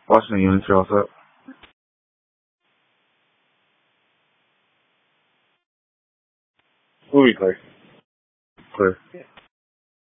Washington Unit 3 all set. Movie clear. Clear.